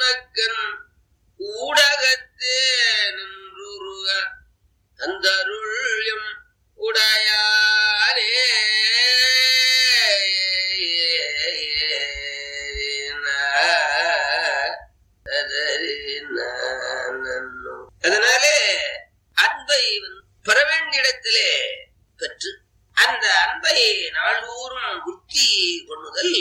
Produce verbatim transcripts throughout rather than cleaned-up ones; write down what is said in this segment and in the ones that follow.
உனக்கன் ஊடகத்தே நின்றுருக தந்தருள்யம் உடையானே அதனாலே அன்பை பெற வேண்டிய இடத்திலே பெற்று அந்த அன்பை நாள்தோறும் புத்தி பண்ணுதல்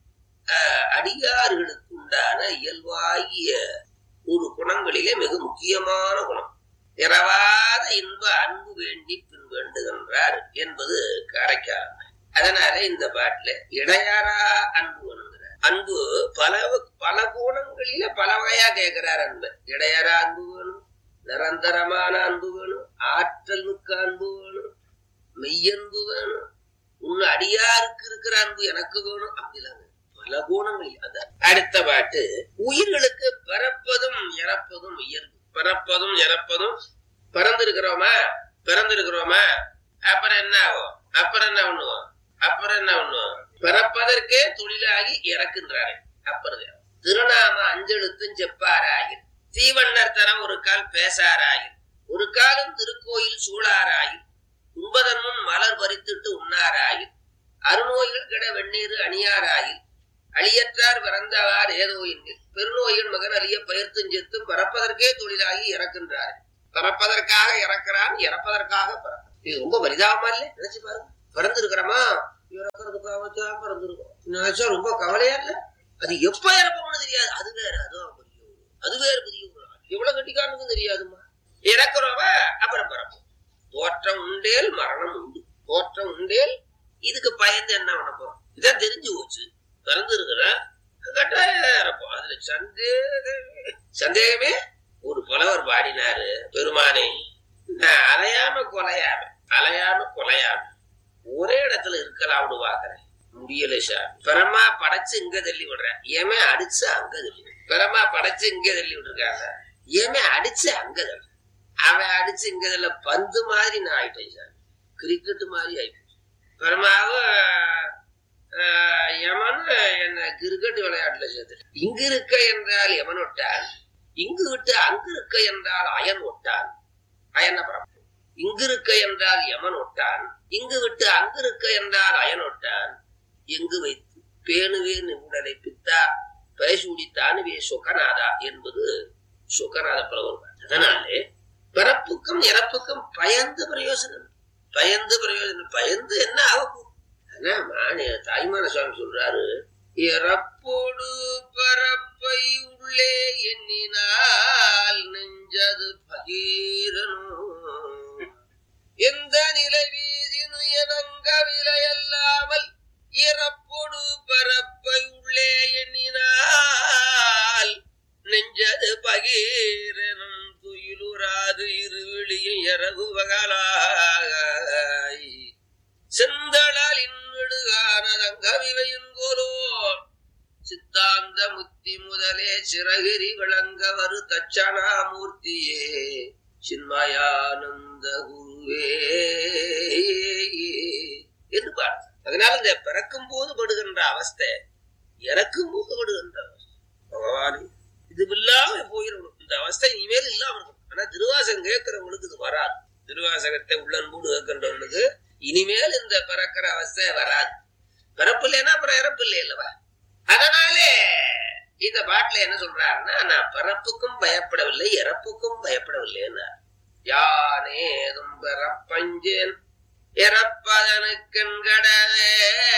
அடியார்களுக்கு உண்டான இயல்பாகிய ஒரு குணங்களிலே மிக முக்கியமான குணம். இரவாத இன்ப அன்பு வேண்டி பின் வேண்டுகின்றார் என்பது காரைக்கால். அதனால இந்த பாட்டுல இடையாரா அன்பு வேணுங்கிறார். அன்பு பல பல கோணங்களில பல வகையா கேட்கிறார். அன்பு இடையாரா அன்பு வேணும், நிரந்தரமான அன்பு வேணும், ஆற்றல் மிக்க அன்பு வேணும், மெய்யன்பு வேணும், உன் அடியாருக்கு இருக்கிற அன்பு எனக்கு வேணும். அப்படிலாம் பல கோணங்கள். அந்த அடுத்த பாட்டு உயிர்களுக்கு பிறப்பதும் இறப்பதும் இயல்பு. பிறப்பதும் இறப்பதும் பிறந்திருக்கிறோமா பிறந்திருக்கிறோமா அப்புறம் என்ன ஆகும்? அப்புறம் என்ன பண்ணுவோம்? அப்புறம் என்ன பண்ணுவோம்? பிறப்பதற்கே தொழிலாகி இறக்கின்றாரு. அப்புறம் திருநாம அஞ்செழுத்தும் செப்பாராயில் தீவண்ணர் தரம் ஒரு கால் பேசாராயில் ஒரு காலம் திருக்கோயில் சூழாராயில் உண்பதன் முன் மலர் பறித்துட்டு உண்ணாராயில் அருநோய்கள் கிட வெந்நீர் அணியாராயில் அழியற்றார் பிறந்தவார் ஏதோ எண்ணில் பெருநோயின் மகன் அழிய பயிர்த்தும் செத்தும் பிறப்பதற்கே தொழிலாகி இறக்கின்றார். பிறப்பதற்காக இறக்கிறான், இறப்பதற்காக பிறக்கிறான். இது ரொம்ப பரிதாபமா இல்ல? நினைச்சு பாருங்க. பிறந்திருக்கிறோமா இறக்கிறதுக்காக பிறந்திருக்கோம். நினைச்சா ரொம்ப கவலையா இல்ல? அது எப்ப இறப்போம்னு தெரியாது. அது வேற, அதுவும் அது வேறு பெரிய எவ்வளவு கட்டிக்காரனுக்கும் தெரியாதுமா. இறக்குறோமா அப்புறம் பிறப்போம். தோற்றம் உண்டேல் மரணம் உண்டு. தோற்றம் உண்டேல் இதுக்கு பயந்து என்ன பண்ண போறோம்? இதான் தெரிஞ்சு போச்சு. பிறந்து இருக்கிற கட்டாயம் இறப்போம். அதுல சந்தேகமே சந்தேகமே ஒரு புலவர் பாடினாரு, பெருமானே அலையாம கொலையாம அலையாம கொலையாம ஒரே இடத்துல இருக்கலாம்னு பாக்குறேன், முடியல சார். பெறமா படைச்சு இங்க தள்ளி விடுறேன், ஏமே அடிச்சு அங்க தள்ளி. பெறமா படைச்சு இங்க தள்ளி விட்டுருக்காங்க, ஏமே அடிச்சு அங்க தள்ளி. அவன் அடிச்சு இங்க தள்ள பந்து மாதிரி நான் ஆயிட்டேன் சார், கிரிக்கெட்டு மாதிரி ஆயிட்டேன். பெருமாவும் யமன் என்ன கிரிக்கெட் விளையாட்டுல சேர்த்து. இங்கு இருக்க என்றால் யமன் ஒட்டான், இங்கு விட்டு அங்கு இருக்க என்றால் அயன் ஒட்டான். அயன பரப்பு. இங்கு இருக்க என்றால் யமன் ஒட்டான், இங்கு விட்டு அங்கு இருக்க என்றால் அயன் ஒட்டான். எங்கு வைத்து பேணுவேன் உடலை பித்தா பேசூடித்தானுவே சொகநாதா என்பது சொகநாத புலவர். அதனாலே பிறப்புக்கும் இறப்புக்கும் பயந்து பிரயோசனம், பயந்து பிரயோஜனம். பயந்து என்ன ஆகும்? தாய்மான சுவாமி சொல்றாரு, இறப்போடு பரப்பை உள்ளே எண்ணினால் நெஞ்சது பகீரனும் எந்த நிலை வீதினு எனங்க விலையல்லாமல் இறப்போடு பரப்பை உள்ளே எண்ணினால் நெஞ்சது பகீரனும் துயிலுறாது இருவிழியும் இறகுவகலாய் செந்தளால் இன்னுடுகானதங்கவிவையின் கோலோ சித்தாந்த முத்தி முதலே சிறகிரி விளங்க வரு தட்சணாமூர்த்தியே சின்மயானந்த குருவே என்று பாடு. அதனால இந்த பிறக்கும் போது படுகின்ற அவஸ்தை, இறக்கும் போது படுகின்ற அவஸ்தை, பகவானே இது இல்லாம போயிடணும். இந்த அவஸ்தை இனிமேல் இல்லாம இருக்கும். ஆனா திருவாசகம் கேட்கிறவங்களுக்கு இது வராது. திருவாசகத்தை உள்ளன்போடு கேட்கின்றவங்களுக்கு இனிமேல் இந்த பிறக்கிற அவஸ்தை வராது. பிறப்பு இல்லைன்னா அப்புறம் இறப்பு இல்லை இல்லவா? அதனாலே இந்த பாட்டுல என்ன சொல்றாருன்னா, நான் பிறப்புக்கும் பயப்படவில்லை இறப்புக்கும் பயப்படவில்லைன்னா, யானேதும் பிறப்பஞ்சேன் இறப்பதனுக்கென்கடவே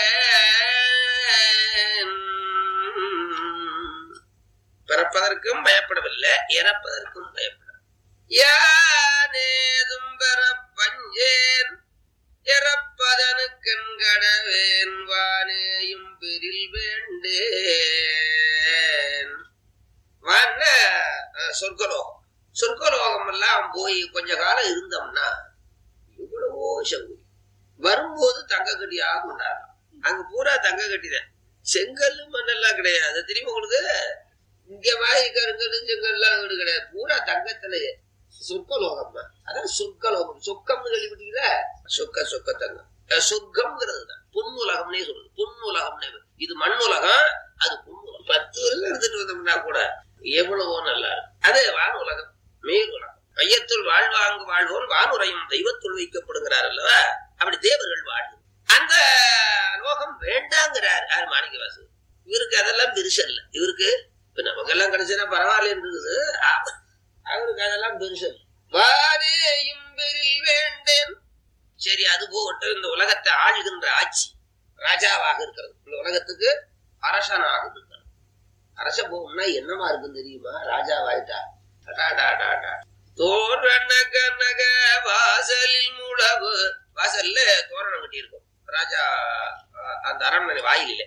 பிறப்பதற்கும் பயப்படவில்லை இறப்பதற்கும் பயப்பட. யானேதும் பிறப்பஞ்சேன் இறப்பதனுக்கென்கடவேன் வானேயும் பெரில் வேண்டேன். வான சொர்க்கலோகம். சொர்க்கலோகம் எல்லாம் போய் கொஞ்ச காலம் இருந்தோம்னா எவ்வளவோ சௌகரியம். வரும்போது தங்க கட்டியாக கொண்டாடலாம். அங்க பூரா தங்க கட்டிதான், செங்கல்லு மண்ணெல்லாம் கிடையாது. தெரியுமா உங்களுக்கு? இங்க மாதிரி கருங்கல்லு செங்கல்லாம் வீடு கிடையாது, பூரா தங்கத்திலேயே. சொர்க்கலோகம் தான். அதான் சொர்க்கலோகம். சொக்கம்னு கேள்விப்பட்டீங்களா? சொக்க சொக்க தங்கம். சொர்க்கம்ங்கிறது தான் பொன்னுலகம்னே சொல்றது. பொன்னுலகம்னே. இது மண்ணுலகம், அது பொன்னுலகம். பத்து வருஷம் எடுத்துட்டு வந்தோம்னா கூட எவ்வளவோ நல்லா இருக்கு. அது வான் உலகம், மேல் உலகம். மையத்துள் வாழ்வாங்கு வாழ்வோன் வானுரையும் தெய்வத்துள் வைக்கப்படுகிறார் அல்லவா? அப்படி தேவர்கள் வாழ்வு. அந்த லோகம் வேண்டாங்கிறார் யார்? மாணிக்கவாசகர். இவருக்கு அதெல்லாம் பெருசல்ல. இவருக்கு இப்ப நமக்கெல்லாம் கிடைச்சா பரவாயில்ல இருக்குது, அவருக்கு அதெல்லாம் பெருசல். வாரேயும் பெரில் வேண்டேன். சரி, அது போகட்டும். இந்த உலகத்தை ஆளுகின்ற ஆட்சி ராஜாவாக இருக்கிறது, இந்த உலகத்துக்கு அரசனாக இருக்கிறது. அரச போகணும்னா என்னமா இருக்குன்னு தெரியுமா? ராஜாவாயிட்டா தோரணக நக வாசலில் முழவு. வாசல்ல தோரணம் கட்டி இருக்கும் ராஜா அந்த அரண்மனை வாயிலே.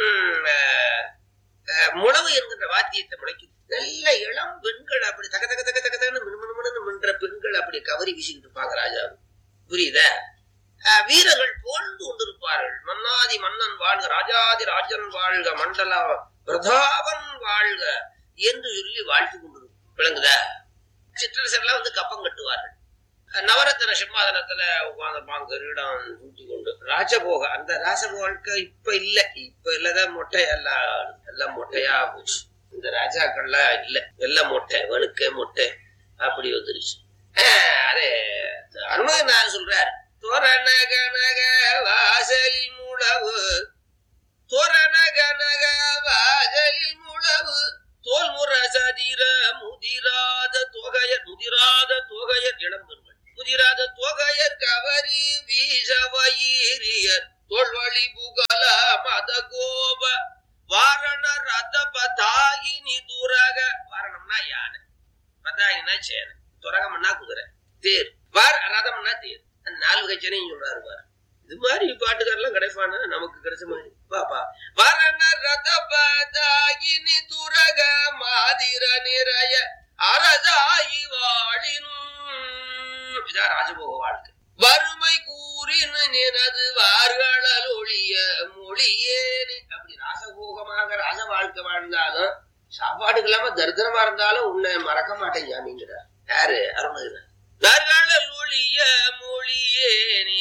முழவு என்கின்ற வாத்தியத்தை முளைக்கும். நல்ல இளம் பெண்கள் அப்படி தக தக தக தக தகன்னு மின்மின்னு மின்ற பெண்கள் அப்படி கவரி வீசிக்கிட்டு இருப்பாங்க ராஜா. புரியுதா? வீரர்கள் போழ்ந்து கொண்டிருப்பார்கள். மன்னாதி மன்னன் வாழ்க, ராஜாதி ராஜன் வாழ்க, மண்டல பிரதாபன் வாழ்க என்று சொல்லி வாழ்த்து கொண்டிருக்கும். விளங்குதா? சிற்றரசர்லாம் வந்து கப்பம் கட்டுவார்கள். நவரத்ன சிம்மாதனத்துல உட்கார்ந்துப்பாங்க கிரீடம் ஊட்டி கொண்டு. ராஜபோக அந்த ராசபோக இப்ப இல்ல, இப்ப இல்லதான் மொட்டை எல்லாம் எல்லாம் மொட்டையா போச்சு. இந்த ராஜாக்கள்லாம் இல்ல, எல்லாம் மொட்டை, வழுக்க மொட்டை அப்படி வந்துருச்சு. அதே அருணகிரிநாதர் சொல்றாரு, தோரண கனக வாசலில் முழவு, தோரண கனக வாசலில் முழவு, தோல் முற சதிர முதிராத தொகையர், முதிராத தொகையர் இளம்பெண்கள், முதிராத தொகையர் கவரி வீசவயிரியர், தோல்வழி புகழ மத கோப வாரண ரத பதாயினி துரக. வாரணம்னா யானை, பதாயினா சேனை, துரகம்னா குதிரை, தேர், வார ரதம்னா தேர். அந்த நாலு வகை சேனையும் சொல்றாரு பாரு. இது மாதிரி பாட்டுக்காரெல்லாம் கிடைப்பானா? நமக்கு கிடைச்ச மாதிரி பாப்பா. வரண ரத பதாயினி துரக மாதிர நிறைய அரசாயி வாழினும். இதான் ராஜபோக வாழ்க்கை. வறுமை கூறின நினது வார்களல் ஒழிய மொழியேனு. அப்படி ராசபோகமாக ராஜ வாழ்க்கை வாழ்ந்தாலும், சாப்பாடுக்கு இல்லாம தரித்திரமா இருந்தாலும் உன்னை மறக்க மாட்டேன் ஜாமிங்கிறார். யாரு? அருணகிரிநாதர். வார்களல் ஒழிய மொழியேனே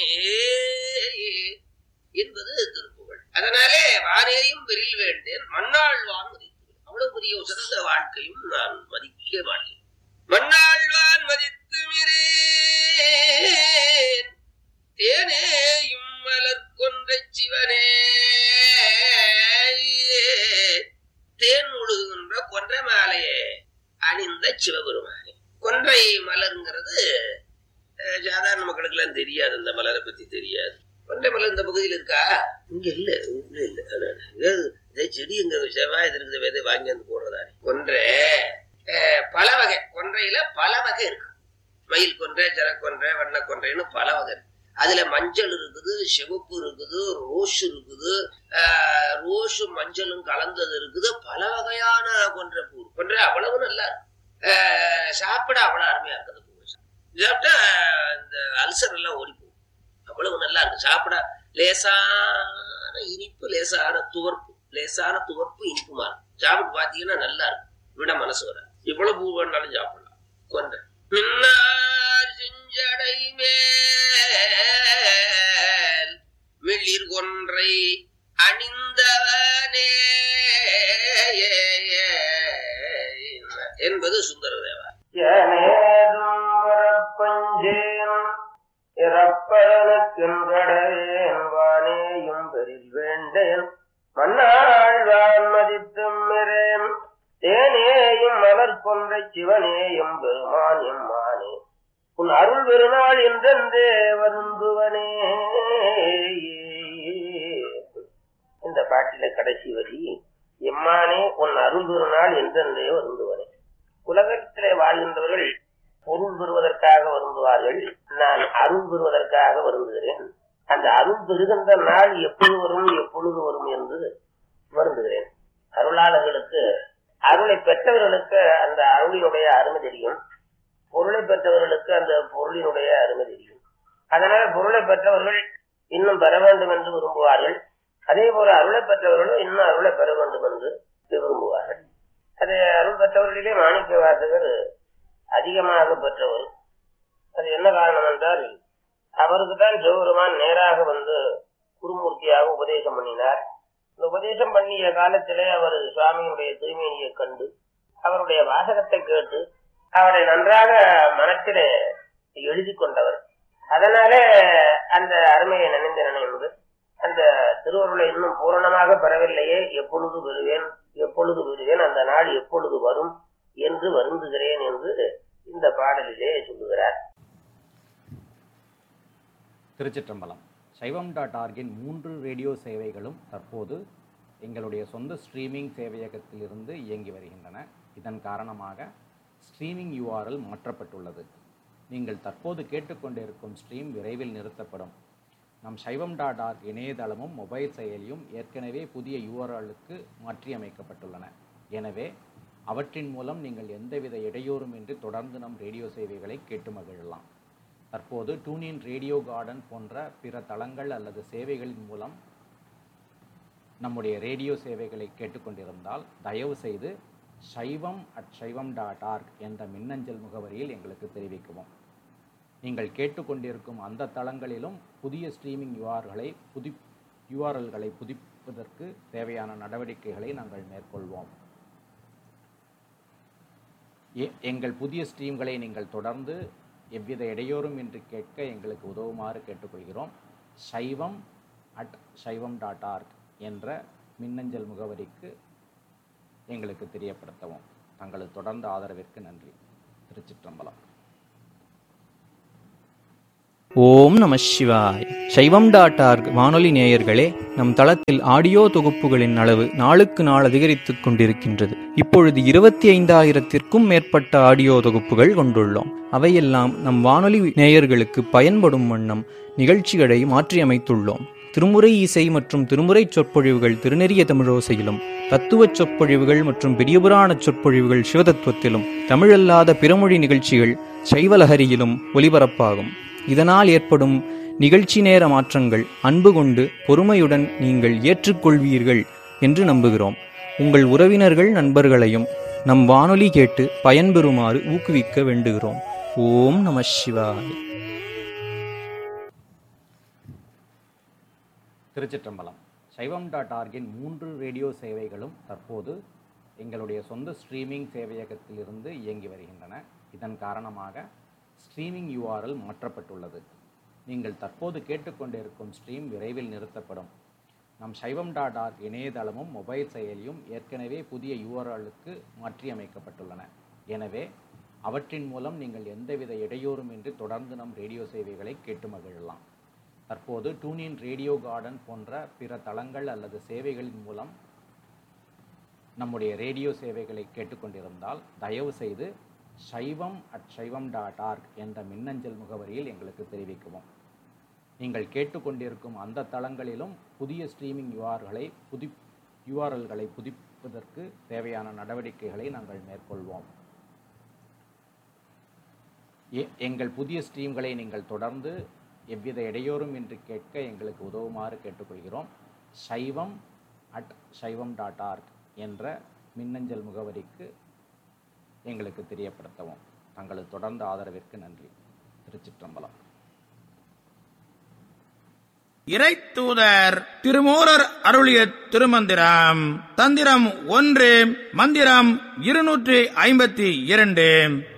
என்பது திருப்புகழ். அதனாலே வானேயும் பெரில் வேண்டேன், மண்ணாழ்வான் மதித்து. அவ்வளவு பெரிய சிறந்த வாழ்க்கையும் நான் மதிக்க மாட்டேன். மண்ணாழ்வான் மதித்து மிரேன், தேனேயும் மலர் கொன்ற சிவனே. தேன் முழுகுகின்ற கொன்றை மாலையே அணிந்த சிவபெருமானே. கொன்றை மலருங்கிறது சாதாரண மக்களுக்கு எல்லாம் தெரியாது, அந்த மலரை பத்தி தெரியாது. கொன்றை மலர் இந்த பகுதியில் இருக்கா? இங்க இல்ல, இல்ல இல்ல. செடி இங்க செவ்வாய் இருக்குது, விதை வாங்கி வந்து போடுறதானே. கொன்றை பல வகை, கொன்றையில பல வகை இருக்கு. மயில் கொன்றை, ஜரக்கொன்றை, வண்ண கொன்றைன்னு பல வகை இருக்கு. அதுல மஞ்சள் இருக்குது, சிவப்பு இருக்குது, ரோஸ் இருக்குது, ஆஹ் ரோஸு மஞ்சளும் கலந்தது இருக்குது. பல வகையான கொன்றை பூ. கொன்றை அவ்வளவு நல்லா இருக்கு, சாப்பிட அவ்வளவு அருமையா இருக்குது. பூ சாப்பிட்டா இந்த அல்சர் எல்லாம் ஓடி போகும். அவ்வளவு நல்லா இருக்கு சாப்பிட. லேசான இனிப்பு, லேசான துவர்ப்பு, லேசான துவர்ப்பு இனிப்புமா இருக்கு. சாப்பிட்டு பாத்தீங்கன்னா நல்லா இருக்கு, விட மனசு வர. இவ்வளவு பூ வேணாலும் சாப்பிடலாம். கொன்றை மின்னார் செஞ்சடை மேல் மிளிர் கொன்றை அணிந்தவனே என்பது சுந்தரதேவா. இறப்பதற்கின்றடையேன் வானேயும் பெரில் வேண்டேன், மன்னாழ்வான் மதித்தும் மிரேன், தேனேயும் மலர் கொன்றை சிவனேயும் பெருமான் எம்மானே, உன் அருள் பெருநாள் என்றென்றே வருந்துவனே. இந்த பாட்டில கடைசி வரி, எம்மானே உன் அருள் பெருநாள் என்றென்றே வருந்துவனே. உலகத்திலே வாழ்கின்றவர்கள் பொருள் பெறுவதற்காக வருந்துவார்கள், நான் அருள் பெறுவதற்காக வருந்துகிறேன். அந்த அருள் பெறுகின்ற நாள் எப்பொழுது வரும், எப்பொழுது வரும் என்று வருந்துகிறேன். அருளாளர்களுக்கு, அருளை பெற்றவர்களுக்கு அந்த அருளினுடைய அருமை தெரியும், பொருளை பெற்றவர்களுக்கு அந்த பொருளினுடைய அருமை தெரியும். அதனால பொருளை பெற்றவர்கள் இன்னும் பெற வேண்டும் என்று விரும்புவார்கள். அதே போல அருளை பெற்றவர்களும் இன்னும் அருளை பெற வேண்டும் என்று விரும்புவார்கள். அது அருள் பெற்றவர்களிலே மாணிக்க வாசகர் அதிகமாக பெற்றவர். அது என்ன காரணம் என்றால், அவருக்கு தான் சிவபெருமான் நேராக வந்து குருமூர்த்தியாக உபதேசம் பண்ணினார். இந்த உபதேசம் பண்ணிய காலத்திலே அவர் சுவாமியினுடைய தூய்மையை கண்டு அவருடைய வாசகத்தை கேட்டு அவரை நன்றாக மனத்திலே எழுதி கொண்டவர். அதனால அந்த அருமையை நினைந்து நினைந்து அந்த திருவருளை இன்னும் பூரணமாக பெறவில்லையே, எப்பொழுது பெறுவேன் எப்பொழுது பெறுவேன் அந்த நாள் எப்பொழுது வரும் என்று வருந்துகிறேன் என்று இந்த பாடலிலே சொல்லுகிறார். திருச்சிற்றம்பலம். சைவம் டாட் ஆர்கின் மூன்று ரேடியோ சேவைகளும் தற்போது எங்களுடைய சொந்த ஸ்ட்ரீமிங் சேவையகத்திலிருந்து இயங்கி வருகின்றன. இதன் காரணமாக ஸ்ட்ரீமிங் யூஆர்எல் மாற்றப்பட்டுள்ளது. நீங்கள் தற்போது கேட்டுக்கொண்டிருக்கும் ஸ்ட்ரீம் விரைவில் நிறுத்தப்படும். நம் சைவம் டாட் ஆர்க் இணையதளமும் மொபைல் செயலியும் ஏற்கனவே புதிய யூஆர்எல்லுக்கு மாற்றியமைக்கப்பட்டுள்ளன. எனவே அவற்றின் மூலம் நீங்கள் எந்தவித இடையூறுமின்றி தொடர்ந்து நம் ரேடியோ சேவைகளை கேட்டு மகிழலாம். தற்போது டூனின் ரேடியோ கார்டன் போன்ற பிற தளங்கள் அல்லது சேவைகளின் மூலம் நம்முடைய ரேடியோ சேவைகளை கேட்டுக்கொண்டிருந்தால் தயவு செய்து சைவம் அட் சைவம் டாட் ஆர்க் என்ற மின்னஞ்சல் முகவரியில் எங்களுக்கு தெரிவிக்கவும். நீங்கள் கேட்டுக்கொண்டிருக்கும் அந்த தளங்களிலும் புதிய ஸ்ட்ரீமிங் யூஆர்களை புதி யூஆர்எல்களை புதுப்பிப்பதற்கு தேவையான நடவடிக்கைகளை நாங்கள் மேற்கொள்வோம். எங்கள் புதிய ஸ்ட்ரீம்களை நீங்கள் தொடர்ந்து எவ்வித இடையூறும் இன்றி கேட்க எங்களுக்கு உதவுமாறு கேட்டுக்கொள்கிறோம். சைவம் அட் சைவம் டாட் ஆர்க் என்ற மின்னஞ்சல் முகவரிக்கு எங்களுக்கு தெரியப்படுத்தவும். தங்களது தொடர்ந்த ஆதரவிற்கு நன்றி. திருச்சிற்றம்பலம். ஓம் நம சிவாய். சைவம் டாட் ஆர்க் வானொலி நேயர்களே, நம் தளத்தில் ஆடியோ தொகுப்புகளின் அளவு நாளுக்கு நாள் அதிகரித்துக் கொண்டிருக்கின்றது. இப்பொழுது இருபத்தி ஐந்தாயிரத்திற்கும் மேற்பட்ட ஆடியோ தொகுப்புகள் கொண்டுள்ளோம். அவையெல்லாம் நம் வானொலி நேயர்களுக்கு பயன்படும் வண்ணம் நிகழ்ச்சிகளை மாற்றியமைத்துள்ளோம். திருமுறை இசை மற்றும் திருமுறை சொற்பொழிவுகள் திருநெறிய தமிழோசையிலும், தத்துவ சொற்பொழிவுகள் மற்றும் பெரியபுராண சொற்பொழிவுகள் சிவதத்துவத்திலும், தமிழல்லாத பிறமொழி நிகழ்ச்சிகள் சைவலஹரியிலும் ஒலிபரப்பாகும். இதனால் ஏற்படும் நிகழ்ச்சி நேர மாற்றங்கள் அன்பு கொண்டு பொறுமையுடன் நீங்கள் ஏற்றுக்கொள்வீர்கள் என்று நம்புகிறோம். உங்கள் உறவினர்கள் நண்பர்களையும் நம் வானொலி கேட்டு பயன்பெறுமாறு ஊக்குவிக்க வேண்டுகிறோம். ஓம் நம சிவாய். திருச்சிற்றம்பலம். சைவம் டாட் ஆர்கின் மூன்று ரேடியோ சேவைகளும் தற்போது எங்களுடைய சொந்த ஸ்ட்ரீமிங் சேவையகத்திலிருந்து இயங்கி வருகின்றன. இதன் காரணமாக ஸ்ட்ரீமிங் யூஆர்எல் மாற்றப்பட்டுள்ளது. நீங்கள் தற்போது கேட்டுக்கொண்டிருக்கும் ஸ்ட்ரீம் விரைவில் நிறுத்தப்படும். நம் சைவம் டாட் ஆர்க் இணையதளமும் மொபைல் செயலியும் ஏற்கனவே புதிய யூஆர்எல்லுக்கு மாற்றியமைக்கப்பட்டுள்ளன. எனவே அவற்றின் மூலம் நீங்கள் எந்தவித இடையூறுமின்றி தொடர்ந்து நம் ரேடியோ சேவைகளை கேட்டு மகிழலாம். தற்போது டூனின் ரேடியோ கார்டன் போன்ற பிற தளங்கள் அல்லது சேவைகளின் மூலம் நம்முடைய ரேடியோ சேவைகளை கேட்டுக்கொண்டிருந்தால் தயவு செய்து சைவம் அட் சைவம் டாட் ஆர்க் என்ற மின்னஞ்சல் முகவரியில் எங்களுக்கு தெரிவிக்கவும். நீங்கள் கேட்டுக்கொண்டிருக்கும் அந்த தளங்களிலும் புதிய ஸ்ட்ரீமிங் யூஆர்களை புதி யூஆர்எல்களை புதுப்பிப்பதற்கு தேவையான நடவடிக்கைகளை நாங்கள் மேற்கொள்வோம். எங்கள் புதிய ஸ்ட்ரீம்களை நீங்கள் தொடர்ந்து எவ்வித இடையூறும் இன்றி கேட்க எங்களுக்கு உதவுமாறு கேட்டுக்கொள்கிறோம். சைவம் அட் சைவம் டாட் ஆர்க் என்ற மின்னஞ்சல் முகவரிக்கு எங்களுக்கு தெரியப்படுத்தவும். தங்களது தொடர்ந்த ஆதரவிற்கு நன்றி. திருச்சிற்றம்பலம். இறைத்தூதர் திருமூலர் அருளிய திருமந்திரம் தந்திரம் ஒன்று, மந்திரம் இருநூற்றி ஐம்பத்தி இரண்டு.